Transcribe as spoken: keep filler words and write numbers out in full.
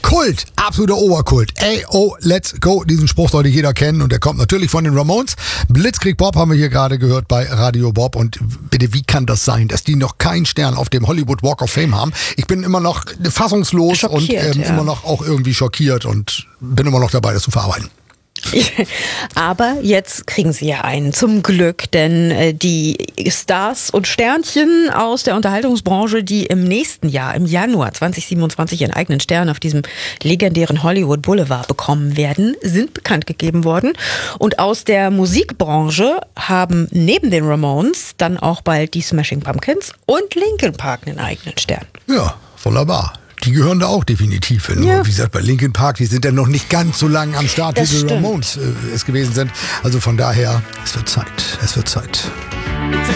Kult, absoluter Oberkult. Ey, oh, let's go. Diesen Spruch sollte jeder kennen und der kommt natürlich von den Ramones. Blitzkrieg Bob haben wir hier gerade gehört bei Radio Bob. Und bitte, wie kann das sein, dass die noch keinen Stern auf dem Hollywood Walk of Fame haben? Ich bin immer noch fassungslos Schockiert, und ähm, ja. immer noch auch irgendwie schockiert und bin immer noch dabei, das zu verarbeiten. Aber jetzt kriegen sie ja einen, zum Glück, denn äh, die Stars und Sternchen aus der Unterhaltungsbranche, die im nächsten Jahr, im Januar zwanzig siebenundzwanzig, ihren eigenen Stern auf diesem legendären Hollywood Boulevard bekommen werden, sind bekannt gegeben worden. Und aus der Musikbranche haben neben den Ramones dann auch bald die Smashing Pumpkins und Linkin Park einen eigenen Stern. Ja, wunderbar. Die gehören da auch definitiv hin. Ja. Und wie gesagt, bei Linkin Park, die sind ja noch nicht ganz so lange am Start, Das wie die stimmt. Ramones äh, es gewesen sind. Also von daher, es wird Zeit. Es wird Zeit.